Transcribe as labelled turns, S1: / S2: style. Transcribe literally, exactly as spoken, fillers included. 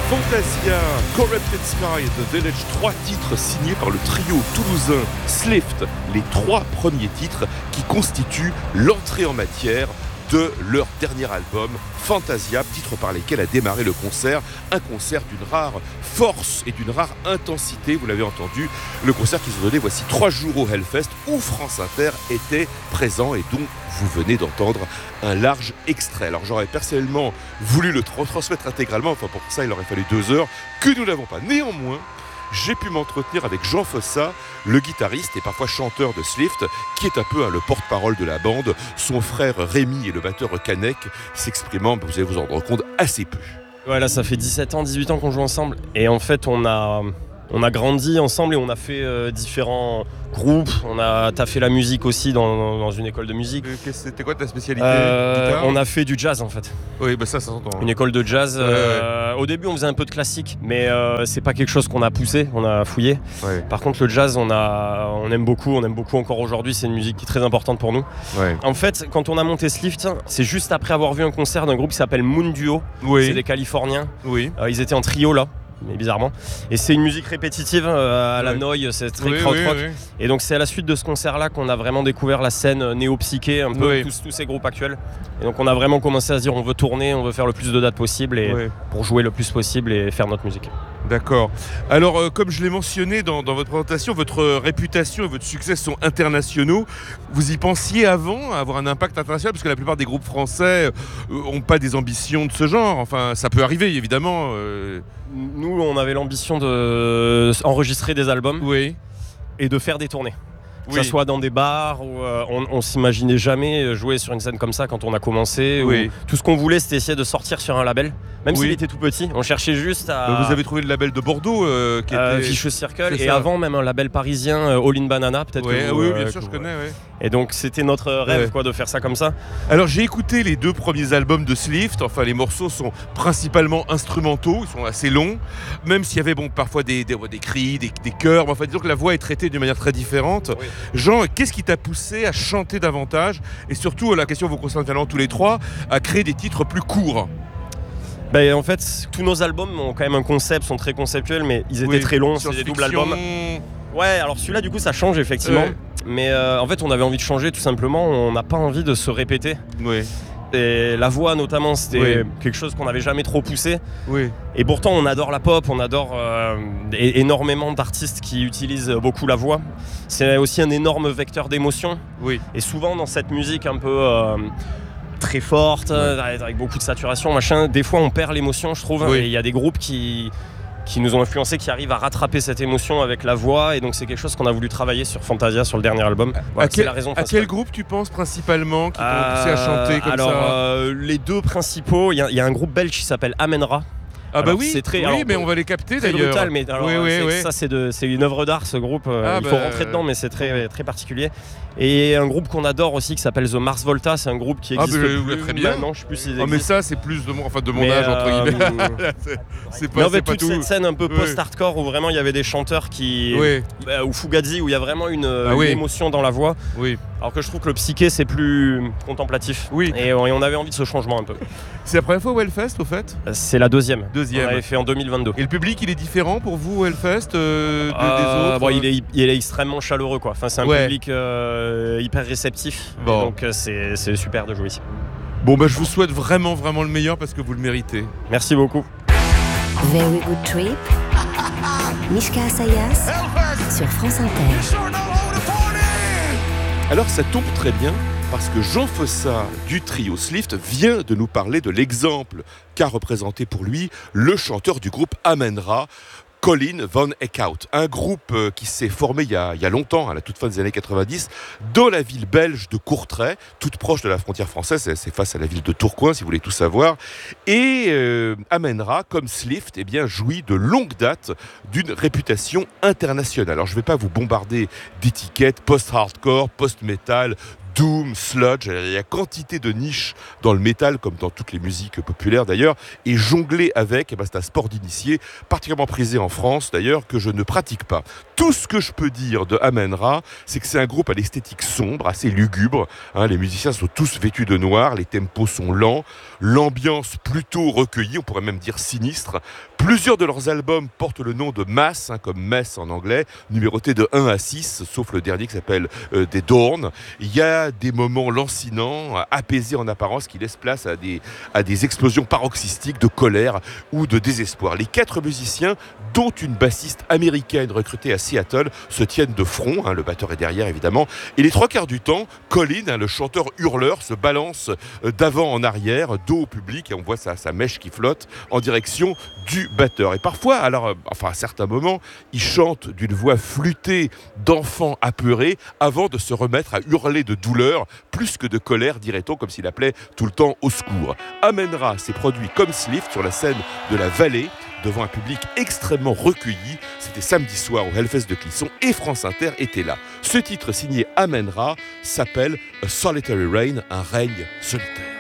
S1: Fantasia, Corrupted Sky, The Village, trois titres signés par le trio toulousain Slift, les trois premiers titres qui constituent l'entrée en matière de leur dernier album, Fantasia, titre par lesquels a démarré le concert, un concert d'une rare force et d'une rare intensité, vous l'avez entendu, le concert qu'ils ont donné voici trois jours au Hellfest où France Inter était présent et dont vous venez d'entendre un large extrait. Alors j'aurais personnellement voulu le retransmettre intégralement, enfin pour ça il aurait fallu deux heures, que nous n'avons pas. Néanmoins, j'ai pu m'entretenir avec Jean Fossa, le guitariste et parfois chanteur de Slift, qui est un peu hein, le porte-parole de la bande. Son frère Rémi et le batteur Canek s'exprimant, vous allez vous en rendre compte, assez peu.
S2: Ouais, là ça fait dix-sept ans, dix-huit ans qu'on joue ensemble. Et en fait on a, on a grandi ensemble et on a fait euh, différents groupes. On a taffé la musique aussi dans, dans une école de musique.
S1: Euh, c'était quoi ta spécialité
S2: euh, On a fait du jazz en fait.
S1: Oui, bah ça, ça s'entend.
S2: Une école de jazz.
S1: Ouais,
S2: euh,
S1: ouais.
S2: Au début on faisait un peu de classique, mais euh, c'est pas quelque chose qu'on a poussé, on a fouillé.
S1: Ouais.
S2: Par contre le jazz on, a, on aime beaucoup, on aime beaucoup encore aujourd'hui, c'est une musique qui est très importante pour nous.
S1: Ouais.
S2: En fait quand on a monté Slift, c'est juste après avoir vu un concert d'un groupe qui s'appelle Moon Duo.
S1: Oui.
S2: C'est des Californiens.
S1: Oui.
S2: Euh, ils étaient en trio là. Mais bizarrement. Et c'est une musique répétitive euh, à la
S1: ouais.
S2: noise, c'est très
S1: oui,
S2: krautrock.
S1: oui, oui.
S2: Et donc c'est à la suite de ce concert-là qu'on a vraiment découvert la scène néo-psyché, un peu
S1: oui.
S2: tous, tous ces groupes actuels. Et donc on a vraiment commencé à se dire on veut tourner, on veut faire le plus de dates possible et
S1: oui.
S2: pour jouer le plus possible et faire notre musique.
S1: D'accord. Alors, euh, comme je l'ai mentionné dans, dans votre présentation, votre euh, réputation et votre succès sont internationaux. Vous y pensiez avant à avoir un impact international? Parce que la plupart des groupes français n'ont euh, pas des ambitions de ce genre. Enfin, ça peut arriver, évidemment. Euh...
S2: Nous, on avait l'ambition d'enregistrer des albums
S1: oui.
S2: et de faire des tournées. Que
S1: oui.
S2: ce soit dans des bars, où, euh, on, on s'imaginait jamais jouer sur une scène comme ça quand on a commencé.
S1: Oui.
S2: Tout ce qu'on voulait, c'était essayer de sortir sur un label, même
S1: oui.
S2: s'il était tout petit. On cherchait juste à...
S1: Vous avez trouvé le label de Bordeaux euh, qui
S2: euh,
S1: était...
S2: Vicious Circle,
S1: C'est
S2: et
S1: ça.
S2: avant même un label parisien, euh, All in Banana, peut-être
S1: ouais,
S2: que vous,
S1: Oui,
S2: euh,
S1: bien sûr,
S2: que
S1: je
S2: vous,
S1: connais. Ouais.
S2: Et donc c'était notre rêve
S1: ouais.
S2: quoi, de faire ça comme ça.
S1: Alors j'ai écouté les deux premiers albums de Slift, enfin les morceaux sont principalement instrumentaux, ils sont assez longs, même s'il y avait bon, parfois des, des, des cris, des, des chœurs, mais enfin disons que la voix est traitée d'une manière très différente.
S2: Oui.
S1: Jean, qu'est-ce qui t'a poussé à chanter davantage et surtout, la question vous concerne finalement tous les trois, à créer des titres plus courts?
S2: Ben, en fait, tous nos albums ont quand même un concept, sont très conceptuels, mais ils étaient
S1: oui,
S2: très longs, c'est des doubles albums. Ouais, alors celui-là du coup ça change effectivement,
S1: ouais.
S2: mais euh, en fait on avait envie de changer tout simplement, on n'a pas envie de se répéter.
S1: Oui.
S2: Et la voix notamment c'était
S1: oui.
S2: quelque chose qu'on n'avait jamais trop poussé.
S1: Oui.
S2: Et pourtant on adore la pop, on adore euh, énormément d'artistes qui utilisent beaucoup la voix. C'est aussi un énorme vecteur d'émotion.
S1: Oui.
S2: Et souvent dans cette musique un peu... Euh, très forte, ouais. avec beaucoup de saturation, machin. Des fois, on perd l'émotion, je trouve.
S1: Oui.
S2: Et il y a des groupes qui, qui nous ont influencés, qui arrivent à rattraper cette émotion avec la voix. Et donc, c'est quelque chose qu'on a voulu travailler sur Fantasia, sur le dernier album. Voilà,
S1: à, quel,
S2: la raison
S1: à quel groupe tu penses principalement qui t'ont euh, poussé à chanter comme
S2: alors,
S1: ça
S2: euh, les deux principaux, il y, y a un groupe belge qui s'appelle Amenra.
S1: Ah
S2: alors,
S1: bah oui,
S2: c'est très,
S1: oui
S2: alors,
S1: mais on va les capter
S2: très
S1: d'ailleurs.
S2: Brutal, mais alors,
S1: oui, oui,
S2: c'est,
S1: oui.
S2: ça c'est, de, c'est une œuvre d'art ce groupe,
S1: ah
S2: il
S1: bah,
S2: faut rentrer dedans mais c'est très, très particulier. Et un groupe qu'on adore aussi qui s'appelle The Mars Volta, c'est un groupe qui existe
S1: ah bah,
S2: plus
S1: très bien.
S2: maintenant, je sais plus s'ils
S1: existent. Ah mais ça c'est plus de mon, enfin, de mon
S2: mais
S1: âge entre
S2: euh,
S1: guillemets. c'est, c'est pas,
S2: mais en fait
S1: c'est pas
S2: toute
S1: tout.
S2: cette scène un peu
S1: oui.
S2: post-hardcore où vraiment il y avait des chanteurs qui...
S1: Oui.
S2: Bah, ou Fugazi où il y a vraiment une,
S1: ah,
S2: une
S1: oui.
S2: émotion dans la voix.
S1: Oui.
S2: Alors que je trouve que le psyché c'est plus contemplatif.
S1: Oui.
S2: Et on, et on avait envie de ce changement un peu.
S1: C'est la première fois au Hellfest au fait?
S2: C'est la deuxième.
S1: Deuxième.
S2: On l'avait fait en deux mille vingt-deux.
S1: Et le public il est différent pour vous au Hellfest euh, de,
S2: euh,
S1: des autres?
S2: Bon, il, est, il est extrêmement chaleureux quoi. Enfin, c'est un
S1: ouais.
S2: public euh, hyper réceptif.
S1: Bon.
S2: Donc c'est, c'est super de jouer ici.
S1: Bon bah je vous souhaite vraiment vraiment le meilleur parce que vous le méritez.
S2: Merci beaucoup.
S3: Very Good Trip, Mishka Assayas sur France Inter.
S1: Alors ça tombe très bien parce que Jean Fossa du trio Slift vient de nous parler de l'exemple qu'a représenté pour lui le chanteur du groupe Amenra, Colin Van Eekhout, un groupe qui s'est formé il y a, il y a longtemps, à la toute fin des années quatre-vingt-dix, dans la ville belge de Courtrai, toute proche de la frontière française, c'est, c'est face à la ville de Tourcoing, si vous voulez tout savoir. Et euh, Amenra, comme Slift, eh bien, jouit de longue date d'une réputation internationale. Alors je ne vais pas vous bombarder d'étiquettes post-hardcore, post-metal, doom, sludge, il y a quantité de niches dans le métal comme dans toutes les musiques populaires d'ailleurs, et jongler avec, eh ben, c'est un sport d'initié particulièrement prisé en France d'ailleurs que je ne pratique pas. Tout ce que je peux dire de Amenra, c'est que c'est un groupe à l'esthétique sombre, assez lugubre, hein, les musiciens sont tous vêtus de noir, les tempos sont lents, l'ambiance plutôt recueillie, on pourrait même dire sinistre, plus Plusieurs de leurs albums portent le nom de Mass, hein, comme Mess en anglais, numéroté de un à six, sauf le dernier qui s'appelle euh, des Dawn. Il y a des moments lancinants, apaisés en apparence, qui laissent place à des, à des explosions paroxystiques de colère ou de désespoir. Les quatre musiciens, dont une bassiste américaine recrutée à Seattle, se tiennent de front, hein, le batteur est derrière évidemment, et les trois quarts du temps, Colin, hein, le chanteur hurleur, se balance d'avant en arrière, dos au public, et on voit sa, sa mèche qui flotte en direction du batteur. Et parfois, alors, enfin à certains moments, il chante d'une voix flûtée d'enfant apeuré avant de se remettre à hurler de douleur, plus que de colère, dirait-on, comme s'il appelait tout le temps au secours. Amen-Ra s'est produit comme Slift sur la scène de la Vallée, devant un public extrêmement recueilli. C'était samedi soir au Hellfest de Clisson et France Inter était là. Ce titre signé Amen-Ra s'appelle A Solitary Reign, un règne solitaire.